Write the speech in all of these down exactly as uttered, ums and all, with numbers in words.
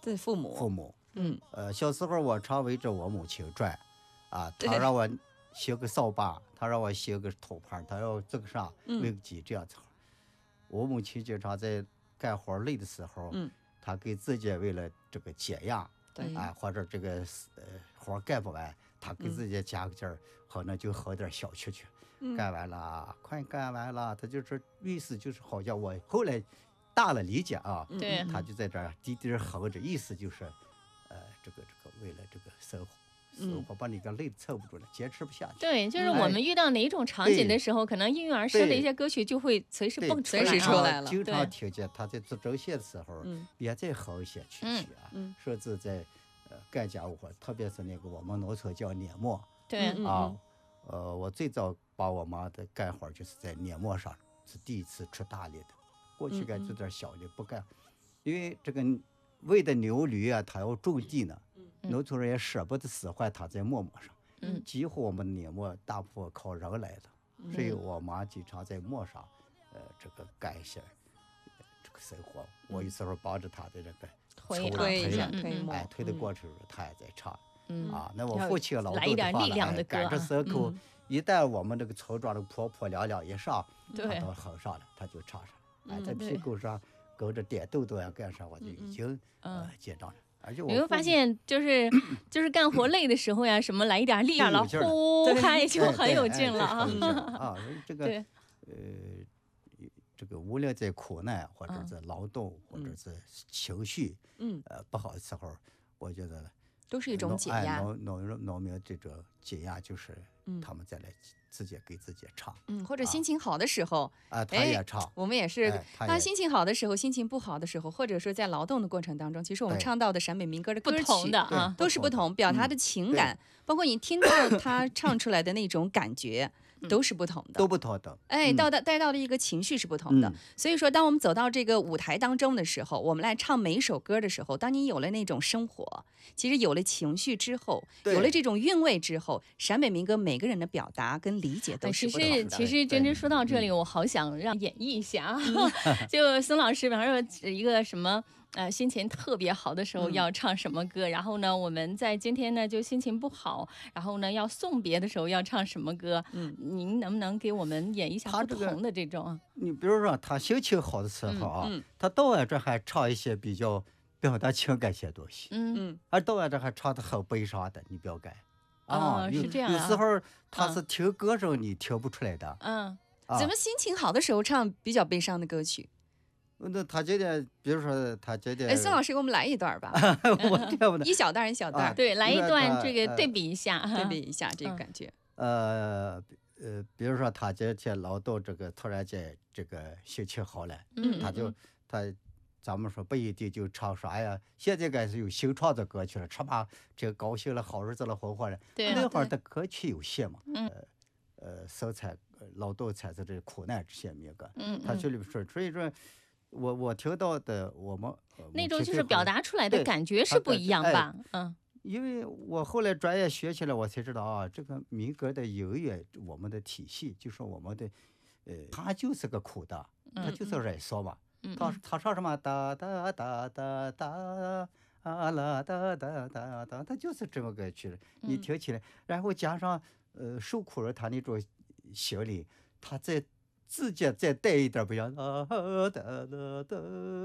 对父母， 父母， 嗯， 呃，小时候我常围着我母亲转，啊，她让我学个扫把，她让我学个土盘，她让我这个啥喂个鸡这样子。我母亲经常在干活累的时候， 嗯， 她给自己为了这个解压， 对， 啊，或者这个呃活干不完，她给自己加个劲儿，好那就喝点小蛐蛐，干完了，快干完了，她就是意思就是好像我后来大了理解啊， 对， 她就在这儿滴滴哼着，意思就是，呃，这个这个为了这个生活。生活把你给累得撑不住了，坚持不下去。 对，就是我们遇到哪一种场景的时候，可能应运而生的一些歌曲就会随时蹦出来， 随时出来了。 经常听见他在做针线的时候，也在哼一些曲曲啊，甚至在呃干家务活，特别是那个我们农村叫碾磨。 对啊，呃，我最早把我妈的干活就是在碾磨上，是第一次出大力的。过去干做点小的不干，因为这个喂的牛驴啊，它要种地呢。农村人也舍不得使坏它在磨磨上，嗯，几乎我们碾磨大部分靠人来的，嗯、所以我妈经常在磨上，呃，这个干一些这个生活。我有时候帮着她的这个推推一下推磨， 哎，推的过程中她也在唱， 嗯啊，那我父亲劳来一点力量的歌， 赶着时候，一旦我们这个村庄的婆婆娘娘一上， 对， 他都哼上了，他就唱上了，哎，在屁股上跟着点豆豆呀干啥，我就已经呃接上了。 你会发现，就是就是干活累的时候呀，什么来一点力量了，呼嗨就很有劲了啊！ 啊，这个呃，这个无论在苦难或者在劳动或者是情绪，嗯，呃不好的时候，我觉得都是一种解压。 农农农民这种解压就是他们再来自己给自己唱， 嗯，或者心情好的时候啊，他也唱。 我们也是，他心情好的时候，心情不好的时候，或者说在劳动的过程当中，其实我们唱到的陕北民歌的歌曲不同的啊， 都是不同，表达的情感，包括你听到他唱出来的那种感觉。都是不同的， 都不同的。 哎，到的带到的一个情绪是不同的。所以说，当我们走到这个舞台当中的时候，我们来唱每一首歌的时候，当你有了那种生活，其实有了情绪之后，有了这种韵味之后，陕北民歌每个人的表达跟理解都是不同的。 其实，其实真真说到这里，我好想让演绎一下啊，就孙老师，比方说一个什么。呃，心情特别好的时候要唱什么歌？嗯、然后呢，我们在今天呢就心情不好，然后呢要送别的时候要唱什么歌？嗯，您能不能给我们演一下不同的这种？ 这个、你比如说他心情好的时候啊，嗯嗯、他到晚这还唱一些比较表达情感些东西，嗯嗯，而到晚这还唱的很悲伤的，你不要改啊，是这样、啊。 有时候他是听歌声你听不出来的， 嗯，啊、怎么心情好的时候唱比较悲伤的歌曲？ 那他今天，比如说他今天， 哎，孙老师给我们来一段吧。 我这不一小段一小段、啊， 对，来一段这个对比一下， 呃、对比一下这个感觉。 呃呃，比如说他今天劳动这个突然间这个心情好了，嗯，他就他咱们说不一定就唱啥呀，现在该是有新创作歌曲了，吃嘛这高兴了，好日子了，红火了。 对， 那会儿的歌曲有限嘛，嗯，呃，生产劳动产生这苦难这些民歌，嗯，他这里说，所以说。我我听到的，我们那种就是表达出来的感觉是不一样吧？嗯， 因为我后来专业学起来，我才知道啊，这个民歌的音乐，我们的体系就是我们的，呃，它就是个苦的，它就是忍受嘛。他他唱什么哒哒哒哒哒啊啦哒哒哒哒，它就是这么个曲子，你听起来，然后加上呃受苦人他那种心理，他在。自己再带一点不一样，啊哒哒哒，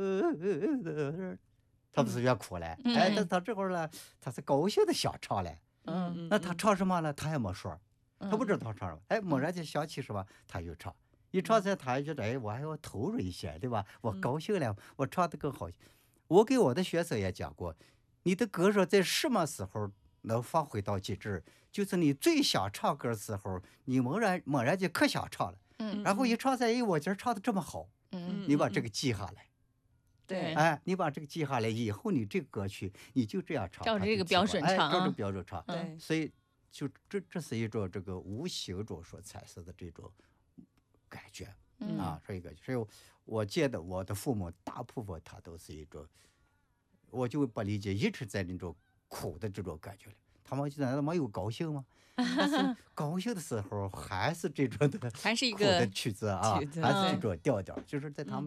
他不是越苦嘞？嗯、哎，但他这会儿呢，他是高兴的想唱嘞。嗯，那他唱什么呢？他也没说，他不知道他唱什么。哎，猛然间想起什么，他又唱。一唱起他也觉得，哎，我还要投入一些，对吧？我高兴了，我唱的更好。我给我的学生也讲过，你的歌声在什么时候能发挥到极致？就是你最想唱歌的时候，你猛然猛然间可想唱了。嗯，然后一唱在，哎，我今儿唱的这么好，嗯，你把这个记下来， 对， 哎，你把这个记下来，以后你这个歌曲你就这样唱， 照着这个标准唱， 哎，照着标准唱， 对， 所以就这这是一种这个无形中所产生的这种感觉，嗯啊，是一个，所以我见的我的父母大部分他都是一种，我就不理解一直在那种苦的这种感觉里。他们难道没有高兴吗？但是高兴的时候还是这种的， 还是一个曲子啊，还是这种调调，就是在他们。